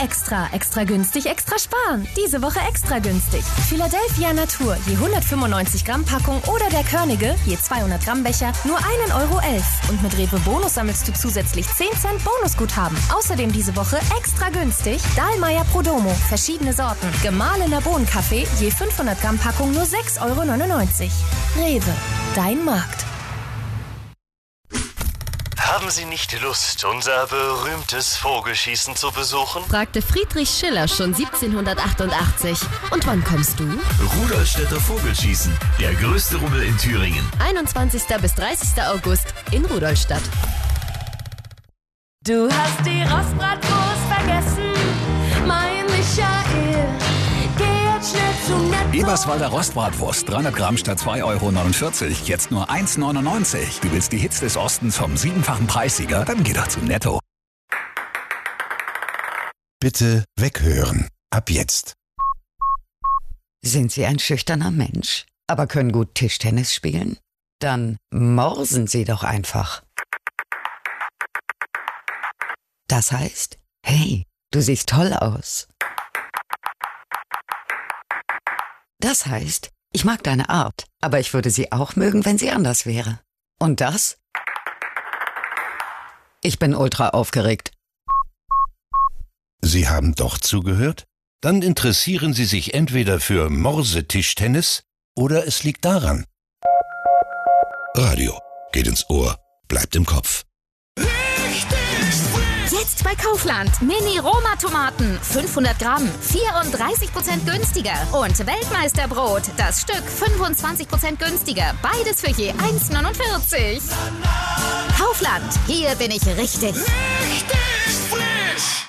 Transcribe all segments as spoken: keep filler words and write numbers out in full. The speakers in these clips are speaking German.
Extra. Extra günstig, extra sparen. Diese Woche extra günstig. Philadelphia Natur, je hundertfünfundneunzig Gramm Packung oder der Körnige, je zweihundert Gramm Becher, nur ein Euro elf. Und mit Rewe Bonus sammelst du zusätzlich zehn Cent Bonusguthaben. Außerdem diese Woche extra günstig Dahlmeier Prodomo, verschiedene Sorten. Gemahlener Bohnenkaffee, je fünfhundert Gramm Packung nur sechs Euro neunundneunzig. Rewe, dein Markt. Haben Sie nicht Lust, unser berühmtes Vogelschießen zu besuchen? Fragte Friedrich Schiller schon siebzehnhundertachtundachtzig. Und wann kommst du? Rudolstädter Vogelschießen, der größte Rummel in Thüringen. einundzwanzigster bis dreißigster August in Rudolstadt. Du hast die Rostbratwurst vergessen, mein Michael. Geh jetzt schnell zu Netto. Eberswalder Rostbratwurst, dreihundert Gramm statt zwei Euro neunundvierzig, jetzt nur eins neunundneunzig. Du willst die Hits des Ostens vom siebenfachen Preissieger? Dann geh doch zu Netto. Bitte weghören. Ab jetzt. Sind Sie ein schüchterner Mensch, aber können gut Tischtennis spielen? Dann morsen Sie doch einfach. Das heißt, hey, du siehst toll aus. Das heißt, ich mag deine Art, aber ich würde sie auch mögen, wenn sie anders wäre. Und das? Ich bin ultra aufgeregt. Sie haben doch zugehört? Dann interessieren Sie sich entweder für Morse-Tischtennis oder es liegt daran. Radio geht ins Ohr, bleibt im Kopf. Jetzt bei Kaufland. Mini-Roma-Tomaten. fünfhundert Gramm. vierunddreißig Prozent günstiger. Und Weltmeisterbrot. Das Stück fünfundzwanzig Prozent günstiger. Beides für je eins neunundvierzig. Kaufland. Hier bin ich richtig. Richtig frisch.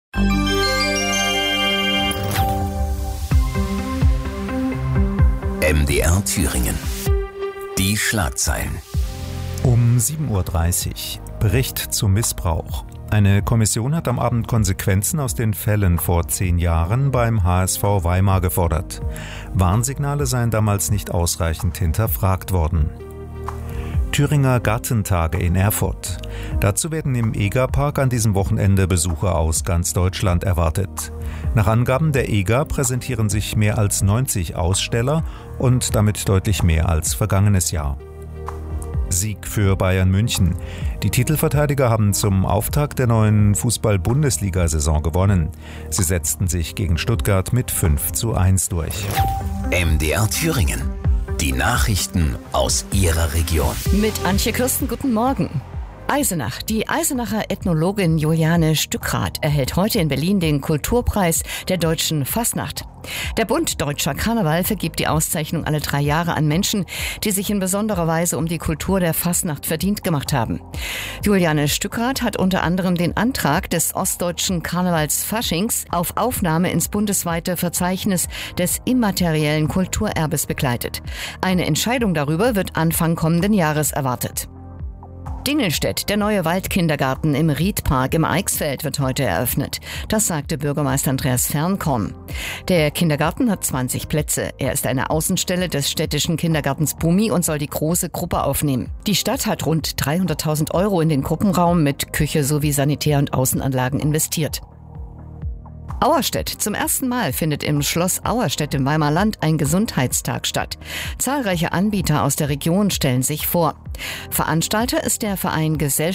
M D R Thüringen. Die Schlagzeilen. Um sieben Uhr dreißig. Bericht zum Missbrauch. Eine Kommission hat am Abend Konsequenzen aus den Fällen vor zehn Jahren beim H S V Weimar gefordert. Warnsignale seien damals nicht ausreichend hinterfragt worden. Thüringer Gartentage in Erfurt. Dazu werden im Egerpark an diesem Wochenende Besucher aus ganz Deutschland erwartet. Nach Angaben der E G A präsentieren sich mehr als neunzig Aussteller und damit deutlich mehr als vergangenes Jahr. Sieg für Bayern München. Die Titelverteidiger haben zum Auftakt der neuen Fußball-Bundesliga-Saison gewonnen. Sie setzten sich gegen Stuttgart mit fünf zu eins durch. M D R Thüringen. Die Nachrichten aus Ihrer Region. Mit Antje Kirsten, guten Morgen. Eisenach. Die Eisenacher Ethnologin Juliane Stückrath erhält heute in Berlin den Kulturpreis der deutschen Fastnacht. Der Bund Deutscher Karneval vergibt die Auszeichnung alle drei Jahre an Menschen, die sich in besonderer Weise um die Kultur der Fastnacht verdient gemacht haben. Juliane Stückrath hat unter anderem den Antrag des ostdeutschen Karnevals Faschings auf Aufnahme ins bundesweite Verzeichnis des immateriellen Kulturerbes begleitet. Eine Entscheidung darüber wird Anfang kommenden Jahres erwartet. Dingelstedt, der neue Waldkindergarten im Riedpark im Eichsfeld, wird heute eröffnet. Das sagte Bürgermeister Andreas Fernkorn. Der Kindergarten hat zwanzig Plätze. Er ist eine Außenstelle des städtischen Kindergartens Bumi und soll die große Gruppe aufnehmen. Die Stadt hat rund dreihunderttausend Euro in den Gruppenraum mit Küche sowie Sanitär- und Außenanlagen investiert. Auerstedt. Zum ersten Mal findet im Schloss Auerstedt im Weimarer Land ein Gesundheitstag statt. Zahlreiche Anbieter aus der Region stellen sich vor. Veranstalter ist der Verein Gesellschaft